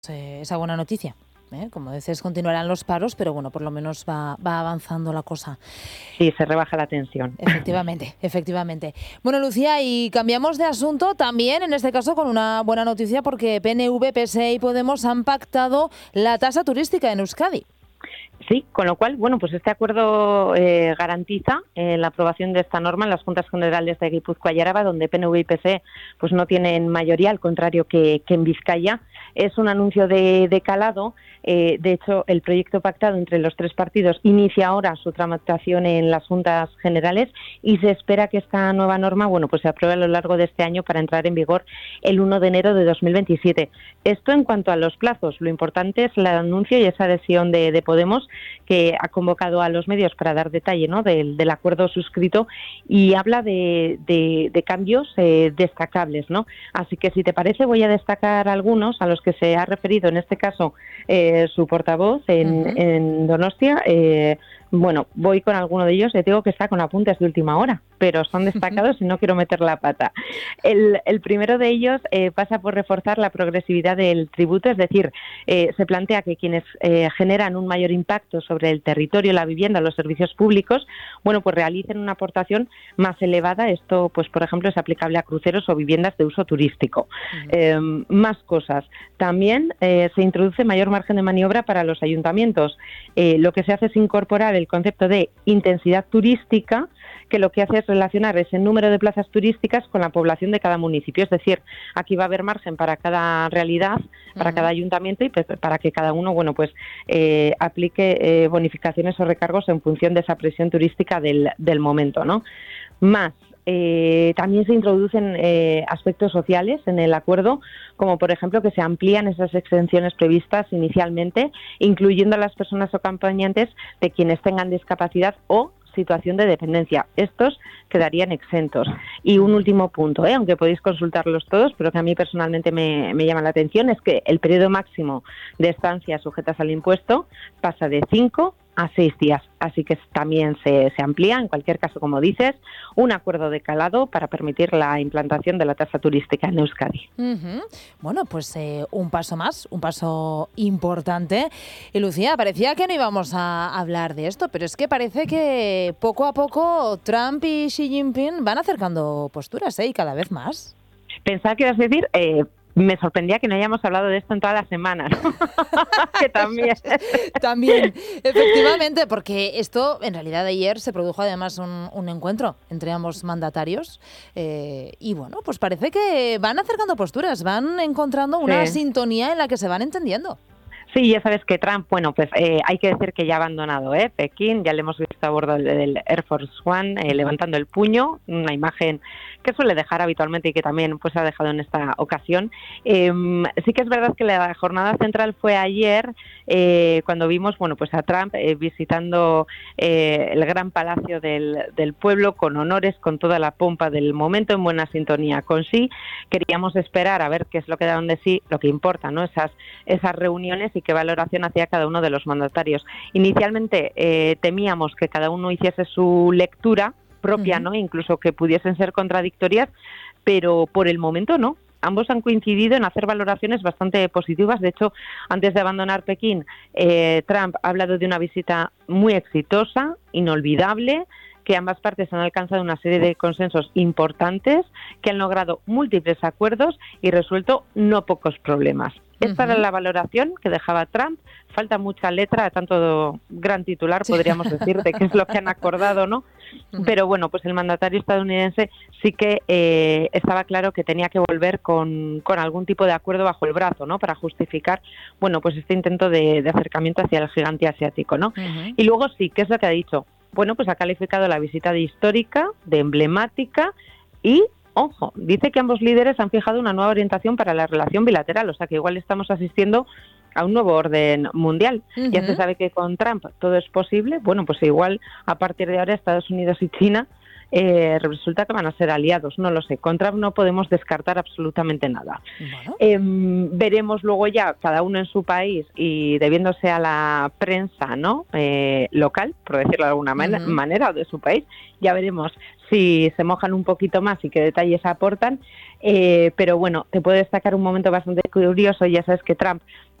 esa buena noticia. Como dices, continuarán los paros, pero bueno, por lo menos va avanzando la cosa. Sí, se rebaja la tensión. Efectivamente, efectivamente. Bueno, Lucía, y cambiamos de asunto también, en este caso con una buena noticia, porque PNV, PSE y Podemos han pactado la tasa turística en Euskadi. Sí, con lo cual, bueno, pues este acuerdo garantiza la aprobación de esta norma en las Juntas Generales de Guipúzcoa y Araba, donde PNV y PSE pues no tienen mayoría, al contrario que en Vizcaya. Es un anuncio de calado. De hecho, el proyecto pactado entre los tres partidos inicia ahora su tramitación en las Juntas Generales y se espera que esta nueva norma, bueno, pues se apruebe a lo largo de este año para entrar en vigor el 1 de enero de 2027. Esto en cuanto a los plazos. Lo importante es el anuncio y esa adhesión de Podemos, que ha convocado a los medios para dar detalle, ¿no?, del acuerdo suscrito, y habla de cambios destacables, ¿no? Así que, si te parece, voy a destacar algunos a los que se ha referido, en este caso, su portavoz en Donostia. Bueno, voy con alguno de ellos. Te digo que está con apuntes de última hora, pero son destacados y no quiero meter la pata. El primero de ellos pasa por reforzar la progresividad del tributo, es decir, se plantea que quienes generan un mayor impacto sobre el territorio, la vivienda, los servicios públicos, bueno, pues realicen una aportación más elevada. Esto, pues, por ejemplo, es aplicable a cruceros o viviendas de uso turístico. Más cosas. También se introduce mayor margen de maniobra para los ayuntamientos. Lo que se hace es incorporar el concepto de intensidad turística, que lo que hace es relacionar ese número de plazas turísticas con la población de cada municipio. Es decir, aquí va a haber margen para cada realidad, para cada ayuntamiento, y para que cada uno, bueno, pues aplique bonificaciones o recargos en función de esa presión turística del momento, ¿no? Más. También se introducen aspectos sociales en el acuerdo, como por ejemplo que se amplían esas exenciones previstas inicialmente, incluyendo a las personas acompañantes de quienes tengan discapacidad o situación de dependencia. Estos quedarían exentos. Y un último punto, aunque podéis consultarlos todos, pero que a mí personalmente me llama la atención, es que el periodo máximo de estancia sujetas al impuesto pasa de 5 a 6 días, así que también se amplía. En cualquier caso, como dices, un acuerdo de calado para permitir la implantación de la tasa turística en Euskadi. Bueno, pues un paso más, un paso importante. Y Lucía, parecía que no íbamos a hablar de esto, pero es que parece que poco a poco Trump y Xi Jinping van acercando posturas, y cada vez más. Pensaba que ibas a decir... me sorprendía que no hayamos hablado de esto en toda la semana, ¿no? Que también. También, efectivamente, porque esto, en realidad, ayer se produjo además un encuentro entre ambos mandatarios y bueno, pues parece que van acercando posturas, van encontrando una sintonía en la que se van entendiendo. Sí, ya sabes que Trump, bueno, pues hay que decir que ya ha abandonado Pekín. Ya le hemos visto a bordo del Air Force One levantando el puño, una imagen que suele dejar habitualmente y que también pues ha dejado en esta ocasión. Sí que es verdad que la jornada central fue ayer, cuando vimos, bueno, pues a Trump visitando el gran palacio del pueblo, con honores, con toda la pompa del momento, en buena sintonía con Xi. Queríamos esperar a ver qué es lo que daban de sí, lo que importa, ¿no? Esas reuniones y qué valoración hacía cada uno de los mandatarios. Inicialmente temíamos que cada uno hiciese su lectura propia, ¿no? Incluso que pudiesen ser contradictorias, pero por el momento no. Ambos han coincidido en hacer valoraciones bastante positivas. De hecho, antes de abandonar Pekín, Trump ha hablado de una visita muy exitosa, inolvidable, que ambas partes han alcanzado una serie de consensos importantes, que han logrado múltiples acuerdos y resuelto no pocos problemas. Esta era la valoración que dejaba Trump. Falta mucha letra, tanto gran titular, podríamos decir, de qué es lo que han acordado, ¿no? Pero bueno, pues el mandatario estadounidense sí que estaba claro que tenía que volver con algún tipo de acuerdo bajo el brazo, ¿no? Para justificar, bueno, pues este intento de acercamiento hacia el gigante asiático, ¿no? Y luego sí, ¿qué es lo que ha dicho? Bueno, pues ha calificado la visita de histórica, de emblemática y... ojo, dice que ambos líderes han fijado una nueva orientación para la relación bilateral, o sea que igual estamos asistiendo a un nuevo orden mundial. Ya se sabe que con Trump todo es posible. Bueno, pues igual a partir de ahora Estados Unidos y China resulta que van a ser aliados, no lo sé. Con Trump no podemos descartar absolutamente nada. Bueno. Veremos luego ya cada uno en su país y debiéndose a la prensa, ¿no? Local, por decirlo de alguna manera, o de su país, ya veremos si se mojan un poquito más y qué detalles aportan. Pero bueno, te puedo destacar un momento bastante curioso. Ya sabes que Trump